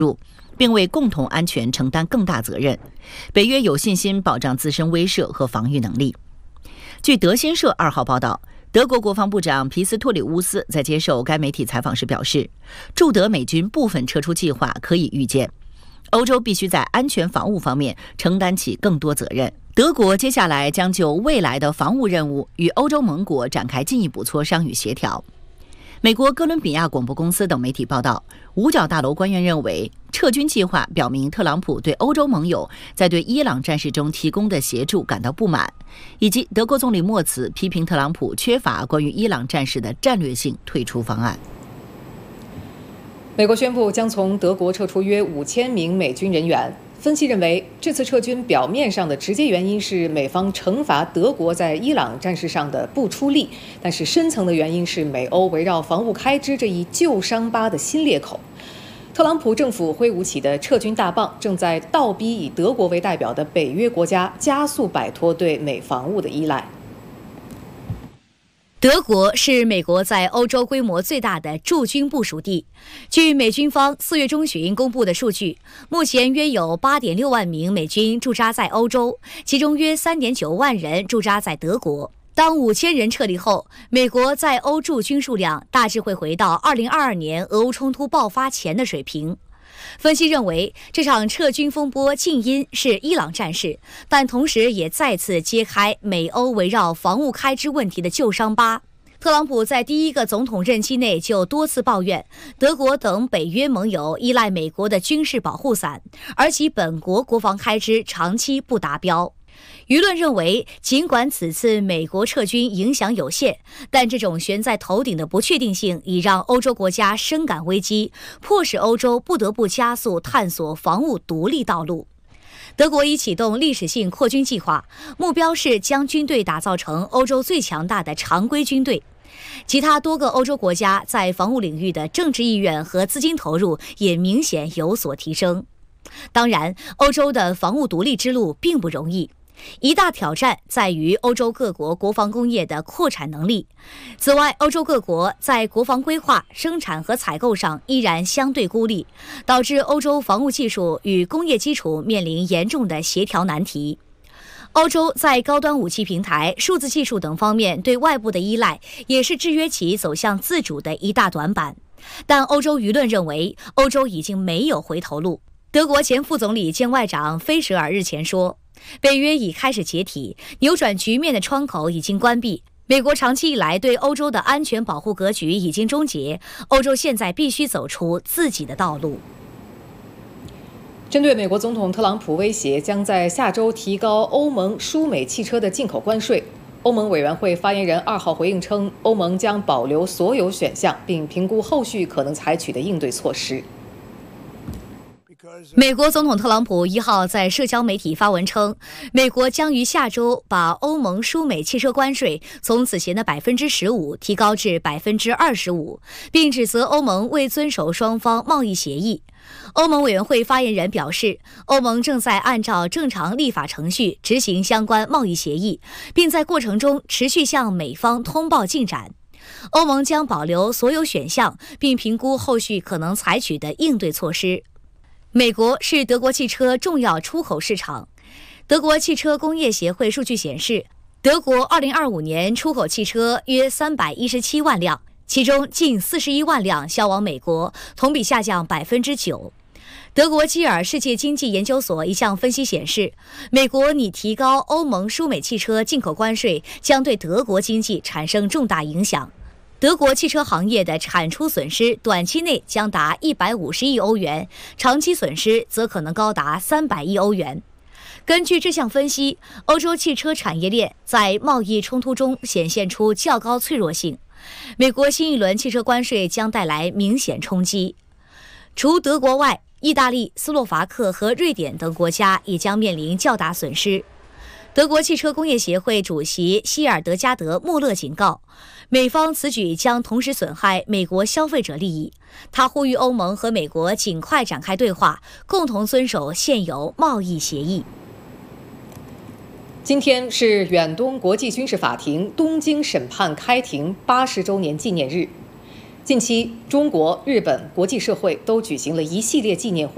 并为共同安全承担更大责任。北约有信心保障自身威慑和防御能力。据德新社2号报道，德国国防部长皮斯托里乌斯在接受该媒体采访时表示，驻德美军部分撤出计划可以预见。欧洲必须在安全防务方面承担起更多责任。德国接下来将就未来的防务任务与欧洲盟国展开进一步磋商与协调。美国哥伦比亚广播公司等媒体报道，五角大楼官员认为，撤军计划表明特朗普对欧洲盟友在对伊朗战事中提供的协助感到不满，以及德国总理默茨批评特朗普缺乏关于伊朗战事的战略性退出方案。 美国宣布将从德国撤出约5000名美军人员。分析认为，这次撤军表面上的直接原因是美方惩罚德国在伊朗战事上的不出力，但是深层的原因是美欧围绕防务开支这一旧伤疤的新裂口。特朗普政府挥舞起的撤军大棒，正在倒逼以德国为代表的北约国家加速摆脱对美防务的依赖。 德国是美国在欧洲规模最大的驻军部署地。据美军方4月中旬公布的数据，目前约有 8.6 万名美军驻扎在欧洲，其中约 3.9 万人驻扎在德国。当5000人撤离后，美国在欧驻军数量大致会回到2022年俄乌冲突爆发前的水平。分析认为，这场撤军风波近因是伊朗战事，但同时也再次揭开美欧围绕防务开支问题的旧伤疤。特朗普在第一个总统任期内就多次抱怨，德国等北约盟友依赖美国的军事保护伞，而其本国国防开支长期不达标。舆论认为，尽管此次美国撤军影响有限，但这种悬在头顶的不确定性已让欧洲国家深感危机，迫使欧洲不得不加速探索防务独立道路。德国已启动历史性扩军计划，目标是将军队打造成欧洲最强大的常规军队。其他多个欧洲国家在防务领域的政治意愿和资金投入也明显有所提升。当然，欧洲的防务独立之路并不容易。一大挑战在于欧洲各国国防工业的扩产能力。此外，欧洲各国在国防规划、生产和采购上依然相对孤立，导致欧洲防务技术与工业基础面临严重的协调难题。欧洲在高端武器平台、数字技术等方面对外部的依赖，也是制约其走向自主的一大短板。但欧洲舆论认为，欧洲已经没有回头路。德国前副总理兼外长菲舍尔日前说，北约已开始解体，扭转局面的窗口已经关闭。美国长期以来对欧洲的安全保护格局已经终结，欧洲现在必须走出自己的道路。 针对美国总统特朗普威胁将在下周提高欧盟输美汽车的进口关税，欧盟委员会发言人2号回应称，欧盟将保留所有选项，并评估后续可能采取的应对措施。 美国总统特朗普1号在社交媒体发文称，美国将于下周把欧盟输美汽车关税从此前的 15% 提高至 25%， 并指责欧盟未遵守双方贸易协议。欧盟委员会发言人表示，欧盟正在按照正常立法程序执行相关贸易协议，并在过程中持续向美方通报进展。欧盟将保留所有选项，并评估后续可能采取的应对措施。美国是德国汽车重要出口市场。德国汽车工业协会数据显示，德国2025年出口汽车约317万辆，其中近41万辆销往美国，同比下降 9%。德国基尔世界经济研究所一项分析显示，美国拟提高欧盟输美汽车进口关税将对德国经济产生重大影响。德国汽车行业的产出损失短期内将达150亿欧元，长期损失则可能高达300亿欧元。根据这项分析，欧洲汽车产业链在贸易冲突中显现出较高脆弱性。美国新一轮汽车关税将带来明显冲击。除德国外，意大利、斯洛伐克和瑞典等国家也将面临较大损失。德国汽车工业协会主席希尔德加德·穆勒警告，美方此举将同时损害美国消费者利益。他呼吁欧盟和美国尽快展开对话，共同遵守现有贸易协议。 今天是远东国际军事法庭东京审判开庭80周年纪念日。近期，中国、日本、国际社会都举行了一系列纪念活动。